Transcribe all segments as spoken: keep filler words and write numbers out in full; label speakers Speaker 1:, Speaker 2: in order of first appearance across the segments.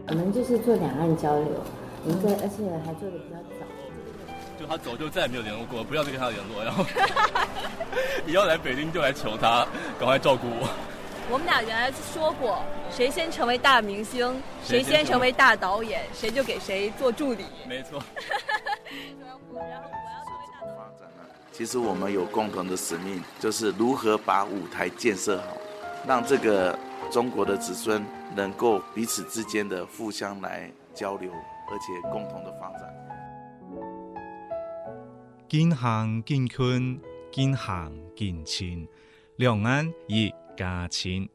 Speaker 1: 我们就是做两岸交流，我们在而且还做的比较早。
Speaker 2: 就他走就再也没有联络过，不要再跟他联络，然后以后来北京就来求他赶快照顾我。
Speaker 3: 我们俩原来说过，谁先成为大明星，谁先成为大导演，谁就给谁做助理。
Speaker 2: 没错。
Speaker 4: 其实我们有共同的使命，就是如何把舞台建设好，让这个中国的子孙能够彼此之间的互相来交流，而且共同的发展。
Speaker 5: 近乡近近，近乡近亲，两岸一家亲。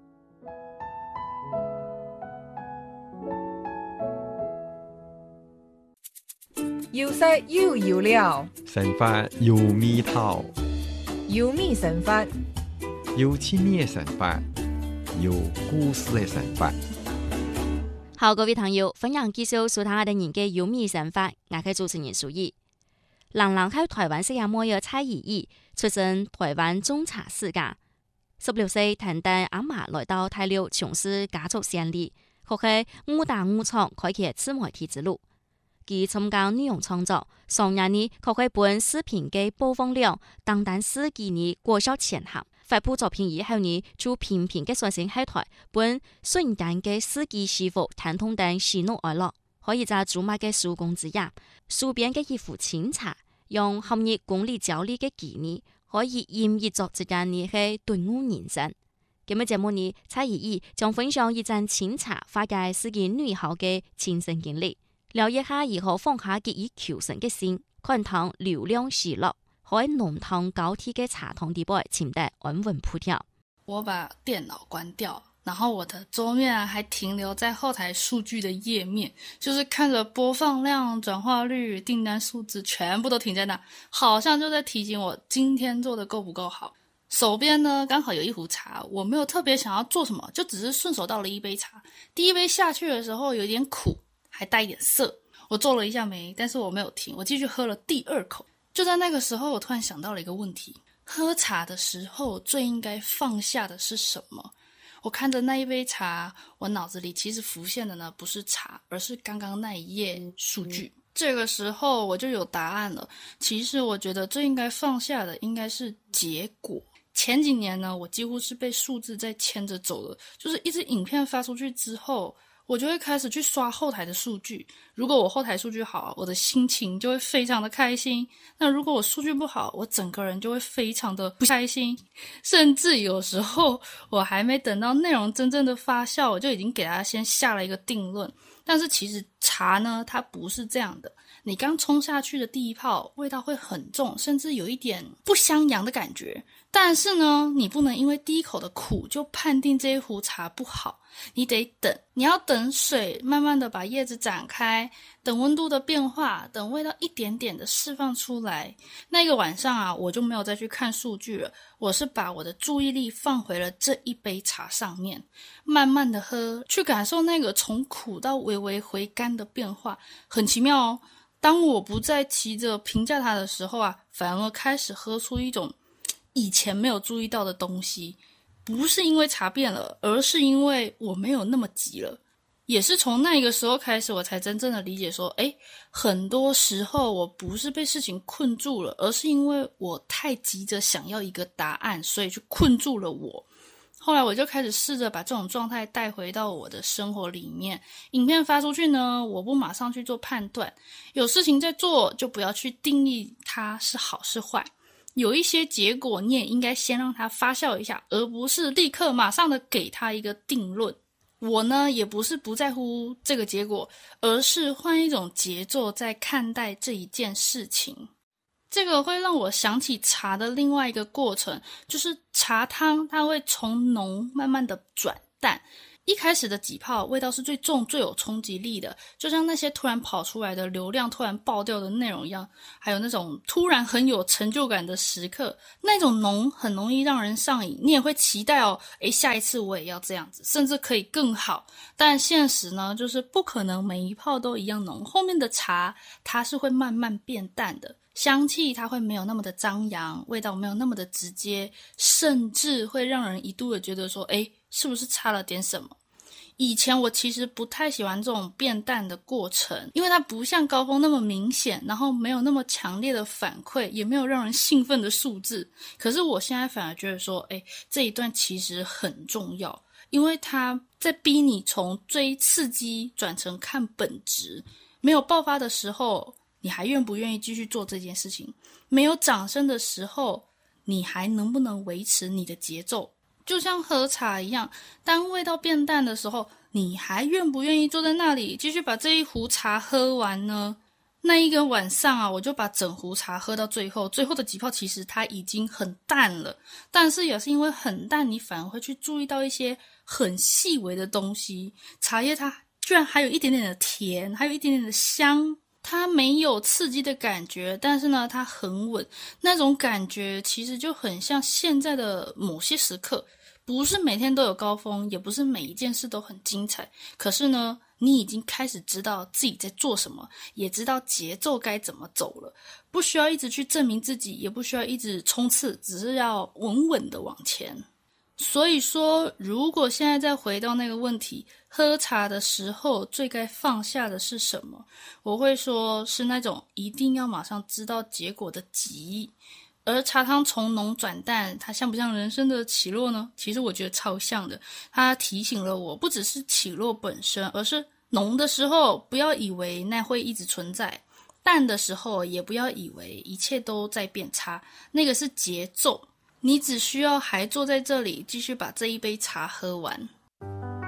Speaker 6: 有色又有料，
Speaker 7: 神法有味道，
Speaker 6: 有味神法，
Speaker 7: 有亲密的神法，有故事的神法。
Speaker 8: 好，各位朋友，分享介绍苏台的人嘅有味神法，我係主持人蘇怡。人人喺台灣識下摸嘅蔡依依，出身台灣中茶世家。十六歲聽帶阿媽來到大陸從事家族生意，學係誤打誤撞開啟自媒體之路。佢參加內容創作，上廿年學係本視頻嘅播放量，單單十幾年過少前行。發布作品以後呢，就頻頻嘅上升喺台本瞬間嘅司機師傅談通等喜怒哀樂。可以在竹馬嘅手工之下，手邊嘅一壺清茶，用含熱功力交流嘅技藝，可以演繹作之間呢係頓悟人生。今日節目呢，蔡依依將分享一盞清茶發給自己女校嘅親身經歷，了解下如何放下結以求生嘅心，看透流量喜樂，喺濃湯高鐵嘅茶湯底部潛得安穩鋪條。
Speaker 9: 我把電腦關掉。然後我的桌面啊，還停留在後台數據的頁面，就是看着播放量、轉化率、訂單數字全部都停在那，好像就在提醒我今天做的夠不夠好。手邊呢剛好有一壺茶，我沒有特別想要做什麼，就只是順手倒了一杯茶。第一杯下去的時候有點苦，還帶一點澀，我皺了一下眉，但是我沒有停，我繼續喝了第二口。就在那個時候，我突然想到了一個問題，喝茶的時候最應該放下的是什麼？我看着那一杯茶，我腦子裡其實浮現的呢不是茶，而是剛剛那一頁數據。嗯、這個時候我就有答案了。其實我覺得最應該放下的應該是結果。前幾年呢，我幾乎是被數字在牽着走了，就是一支影片發出去之後，我就會開始去刷後台的數據。如果我後台數據好，我的心情就會非常的開心。那如果我數據不好，我整個人就會非常的不開心。甚至有時候我還沒等到內容真正的發酵，我就已經給它先下了一個定論。但是其實茶呢，它不是這樣的。你剛沖下去的第一泡，味道會很重，甚至有一點不相洋的感覺。但是呢，你不能因為第一口的苦就判定這一壺茶不好，你得等，你要等水慢慢的把葉子展開，等溫度的變化，等味道一點點的釋放出來。那個晚上啊，我就沒有再去看數據了，我是把我的注意力放回了這一杯茶上面，慢慢的喝，去感受那個從苦到微微回甘的變化，很奇妙哦。當我不再急着評價它的時候啊，反而開始喝出一種以前沒有注意到的東西，不是因為茶變了，而是因為我沒有那麼急了。也是從那個時候開始，我才真正的理解說，誒，很多時候我不是被事情困住了，而是因為我太急着想要一個答案，所以去困住了我。後來我就開始試着把這種狀態帶回到我的生活裡面。影片發出去呢，我不馬上去做判斷，有事情在做就不要去定義它是好是壞。有一些結果你也應該先讓它發酵一下，而不是立刻馬上的給它一個定論。我呢也不是不在乎這個結果，而是換一種節奏在看待這一件事情。這個會讓我想起茶的另外一個過程，就是茶湯它會從濃慢慢的轉淡，一開始的幾泡味道是最重最有衝擊力的，就像那些突然跑出來的流量突然爆掉的內容一樣，還有那種突然很有成就感的時刻，那種濃很容易讓人上癮，你也會期待哦，誒，下一次我也要這樣子，甚至可以更好。但現實呢，就是不可能每一泡都一樣濃，後面的茶它是會慢慢變淡的，香氣它會沒有那麼的張揚，味道沒有那麼的直接，甚至會讓人一度的覺得說，誒，是不是差了點什麼？ 以前我其实不太喜欢这种变淡的过程，因为它不像高峰那么明显，然后没有那么强烈的反馈，也没有让人兴奋的数字。可是我现在反而觉得说，诶，这一段其实很重要，因为它在逼你从追刺激转成看本质。没有爆发的时候，你还愿不愿意继续做这件事情？没有掌声的时候，你还能不能维持你的节奏？就像喝茶一样，当味道变淡的时候，你还愿不愿意坐在那里继续把这一壶茶喝完呢？那一个晚上啊，我就把整壶茶喝到最后，最后的几泡其实它已经很淡了，但是也是因为很淡，你反而会去注意到一些很细微的东西。茶叶它居然还有一点点的甜，还有一点点的香，它没有刺激的感觉，但是呢它很稳，那种感觉其实就很像现在的某些时刻，不是每天都有高峰，也不是每一件事都很精彩，可是呢你已经开始知道自己在做什么，也知道节奏该怎么走了，不需要一直去证明自己，也不需要一直冲刺，只是要稳稳的往前。所以说，如果现在再回到那个问题，喝茶的时候最该放下的是什么？我会说是那种一定要马上知道结果的急。而茶汤从浓转淡，它像不像人生的起落呢？其实我觉得超像的。它提醒了我，不只是起落本身，而是浓的时候不要以为那会一直存在，淡的时候也不要以为一切都在变差，那个是节奏。你只需要还坐在这里继续把这一杯茶喝完。